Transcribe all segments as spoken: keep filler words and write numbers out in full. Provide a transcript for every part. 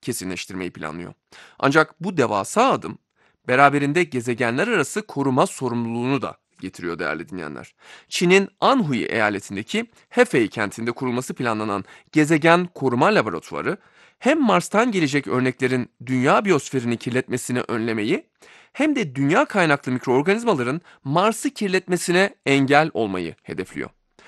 kesinleştirmeyi planlıyor. Ancak bu devasa adım beraberinde gezegenler arası koruma sorumluluğunu da getiriyor değerli dinleyenler. Çin'in Anhui eyaletindeki Hefei kentinde kurulması planlanan Gezegen Koruma Laboratuvarı, hem Mars'tan gelecek örneklerin dünya biyosferini kirletmesini önlemeyi hem de dünya kaynaklı mikroorganizmaların Mars'ı kirletmesine engel olmayı hedefliyor.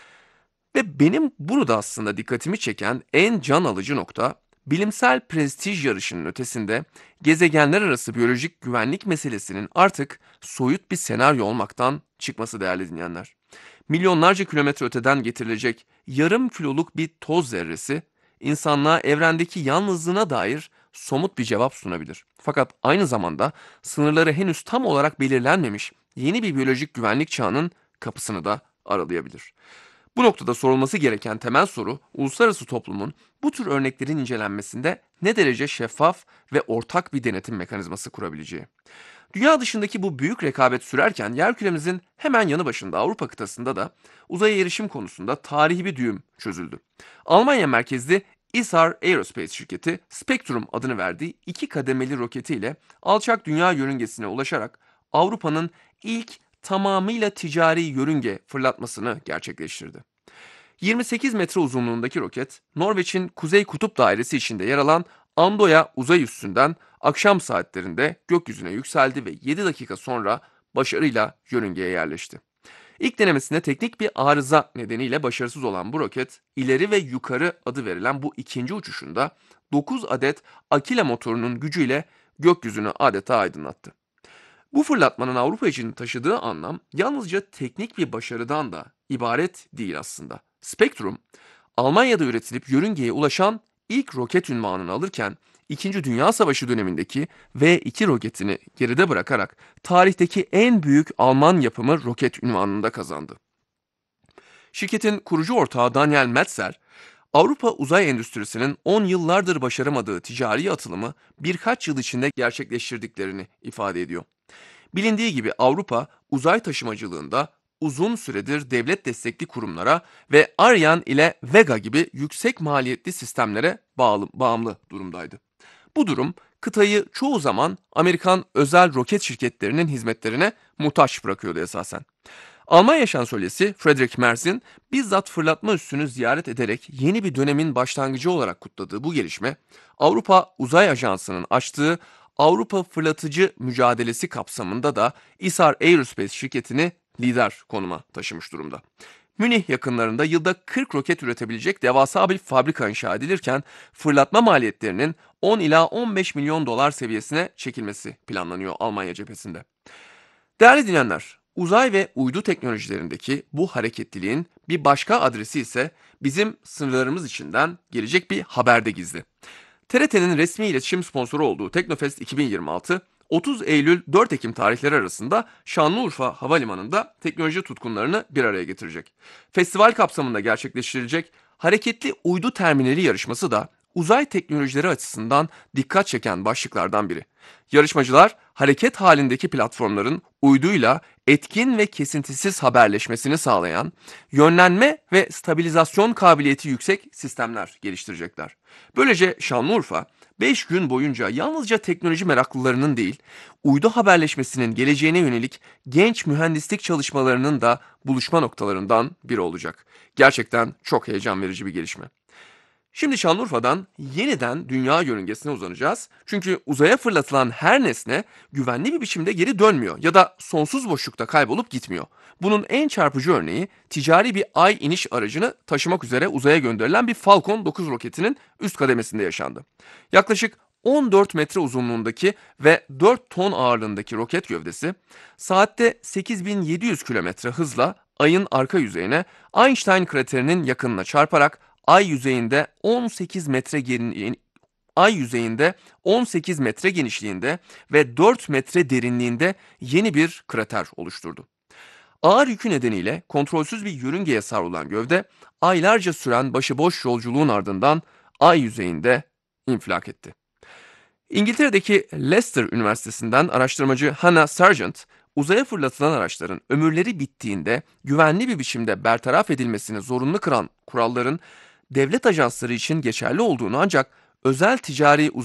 Ve benim burada aslında dikkatimi çeken en can alıcı nokta, bilimsel prestij yarışının ötesinde gezegenler arası biyolojik güvenlik meselesinin artık soyut bir senaryo olmaktan çıkması değerli dinleyenler. Milyonlarca kilometre öteden getirilecek yarım kiloluk bir toz zerresi, insanlığa evrendeki yalnızlığına dair somut bir cevap sunabilir. Fakat aynı zamanda sınırları henüz tam olarak belirlenmemiş yeni bir biyolojik güvenlik çağının kapısını da aralayabilir. Bu noktada sorulması gereken temel soru, uluslararası toplumun bu tür örneklerin incelenmesinde ne derece şeffaf ve ortak bir denetim mekanizması kurabileceği. Dünya dışındaki bu büyük rekabet sürerken yerküremizin hemen yanı başında Avrupa kıtasında da uzaya erişim konusunda tarihi bir düğüm çözüldü. Almanya merkezli E S A R Aerospace şirketi Spectrum adını verdiği iki kademeli roketiyle alçak dünya yörüngesine ulaşarak Avrupa'nın ilk tamamıyla ticari yörünge fırlatmasını gerçekleştirdi. yirmi sekiz metre uzunluğundaki roket, Norveç'in Kuzey Kutup Dairesi içinde yer alan Andoya uzay üssünden akşam saatlerinde gökyüzüne yükseldi ve yedi dakika sonra başarıyla yörüngeye yerleşti. İlk denemesinde teknik bir arıza nedeniyle başarısız olan bu roket, ileri ve yukarı adı verilen bu ikinci uçuşunda dokuz adet Akila motorunun gücüyle gökyüzünü adeta aydınlattı. Bu fırlatmanın Avrupa için taşıdığı anlam yalnızca teknik bir başarıdan da ibaret değil aslında. Spektrum, Almanya'da üretilip yörüngeye ulaşan ilk roket unvanını alırken İkinci Dünya Savaşı dönemindeki V iki roketini geride bırakarak tarihteki en büyük Alman yapımı roket unvanını da kazandı. Şirketin kurucu ortağı Daniel Metzer, Avrupa uzay endüstrisinin on yıllardır başaramadığı ticari atılımı birkaç yıl içinde gerçekleştirdiklerini ifade ediyor. Bilindiği gibi Avrupa uzay taşımacılığında uzun süredir devlet destekli kurumlara ve Ariane ile Vega gibi yüksek maliyetli sistemlere bağlı, bağımlı durumdaydı. Bu durum kıtayı çoğu zaman Amerikan özel roket şirketlerinin hizmetlerine muhtaç bırakıyordu esasen. Almanya şansölyesi Friedrich Merz'in bizzat fırlatma üssünü ziyaret ederek yeni bir dönemin başlangıcı olarak kutladığı bu gelişme, Avrupa Uzay Ajansı'nın açtığı Avrupa Fırlatıcı Mücadelesi kapsamında da E S A R Aerospace şirketini lider konuma taşımış durumda. Münih yakınlarında yılda kırk roket üretebilecek devasa bir fabrika inşa edilirken fırlatma maliyetlerinin on ila on beş milyon dolar seviyesine çekilmesi planlanıyor Almanya cephesinde. Değerli dinleyenler, uzay ve uydu teknolojilerindeki bu hareketliliğin bir başka adresi ise bizim sınırlarımız içinden gelecek bir haberde gizli. T R T'nin resmi iletişim sponsoru olduğu Teknofest iki bin yirmi altı, otuz Eylül dört Ekim tarihleri arasında Şanlıurfa Havalimanı'nda teknoloji tutkunlarını bir araya getirecek. Festival kapsamında gerçekleştirilecek Hareketli Uydu Terminali yarışması da uzay teknolojileri açısından dikkat çeken başlıklardan biri. Yarışmacılar hareket halindeki platformların uyduyla etkin ve kesintisiz haberleşmesini sağlayan, yönlenme ve stabilizasyon kabiliyeti yüksek sistemler geliştirecekler. Böylece Şanlıurfa beş gün boyunca yalnızca teknoloji meraklılarının değil, uydu haberleşmesinin geleceğine yönelik genç mühendislik çalışmalarının da buluşma noktalarından biri olacak. Gerçekten çok heyecan verici bir gelişme. Şimdi Şanlıurfa'dan yeniden dünya yörüngesine uzanacağız. Çünkü uzaya fırlatılan her nesne güvenli bir biçimde geri dönmüyor ya da sonsuz boşlukta kaybolup gitmiyor. Bunun en çarpıcı örneği ticari bir ay iniş aracını taşımak üzere uzaya gönderilen bir Falcon dokuz roketinin üst kademesinde yaşandı. Yaklaşık on dört metre uzunluğundaki ve dört ton ağırlığındaki roket gövdesi saatte sekiz bin yedi yüz kilometre hızla ayın arka yüzeyine Einstein kraterinin yakınına çarparak Ay yüzeyinde on sekiz metre gen Ay yüzeyinde on sekiz metre genişliğinde ve dört metre derinliğinde yeni bir krater oluşturdu. Ağır yükü nedeniyle kontrolsüz bir yörüngeye savrulan gövde, aylarca süren başıboş yolculuğun ardından Ay yüzeyinde infilak etti. İngiltere'deki Leicester Üniversitesi'nden araştırmacı Hannah Sargent, uzaya fırlatılan araçların ömürleri bittiğinde güvenli bir biçimde bertaraf edilmesini zorunlu kılan kuralların devlet ajansları için geçerli olduğunu ancak özel ticari